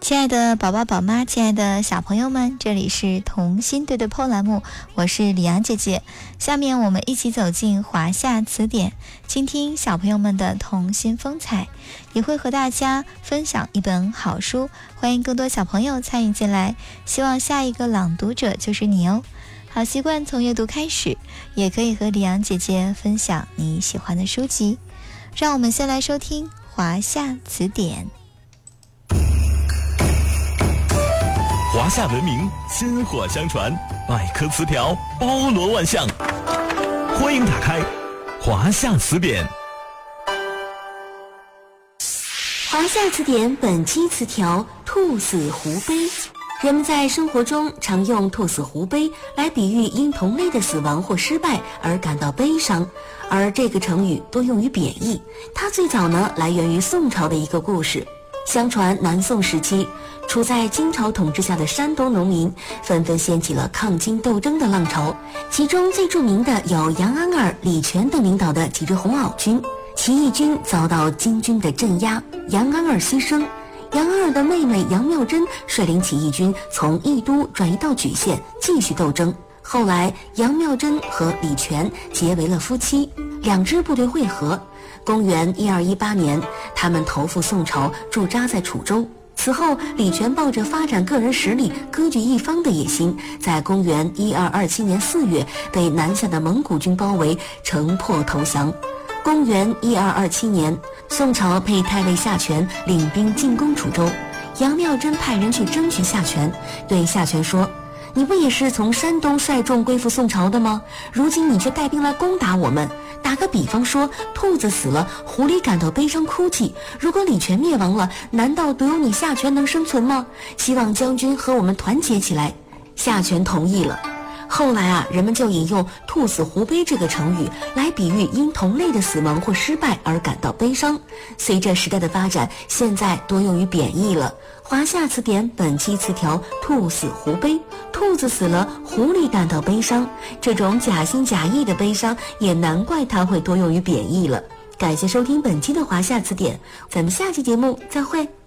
亲爱的宝宝宝妈，亲爱的小朋友们，这里是童心对对碰栏目，我是李阳姐姐。下面我们一起走进华夏词典，倾听小朋友们的童心风采，也会和大家分享一本好书，欢迎更多小朋友参与进来，希望下一个朗读者就是你哦。好习惯从阅读开始，也可以和李阳姐姐分享你喜欢的书籍。让我们先来收听华夏词典。 华夏文明薪火相传，百科词条包罗万象。欢迎打开华夏词典。 华夏词典本期词条：兔死狐悲。人们在生活中常用兔死狐悲来比喻因同类的死亡或失败而感到悲伤，而这个成语多用于贬义。它最早来源于宋朝的一个故事。相传南宋时期，处在金朝统治下的山东农民纷纷掀起了抗金斗争的浪潮，其中最著名的有杨安儿、李全等领导的几支红袄军。起义军遭到金军的镇压，杨安儿牺牲，杨安儿的妹妹杨妙珍率领起义军从义都转移到莒县继续斗争。后来杨妙珍和李全结为了夫妻，两支部队会合。公元1218年，他们投附宋朝，驻扎在楚州。此后，李全抱着发展个人实力、割据一方的野心，在公元1227年4月被南下的蒙古军包围，城破投降。公元1227年，宋朝派太尉夏全领兵进攻楚州，杨妙珍派人去争取夏全，对夏全说：“你不也是从山东率众归附宋朝的吗？如今你却带兵来攻打我们。打个比方说，兔子死了，狐狸感到悲伤哭泣。如果李全灭亡了，难道独有你夏全能生存吗？希望将军和我们团结起来。”夏全同意了。后来人们就引用兔死狐悲这个成语来比喻因同类的死亡或失败而感到悲伤。随着时代的发展，现在多用于贬义了。华夏词典本期词条：兔死狐悲。兔子死了，狐狸感到悲伤，这种假心假意的悲伤，也难怪它会多用于贬义了。感谢收听本期的华夏词典，咱们下期节目再会。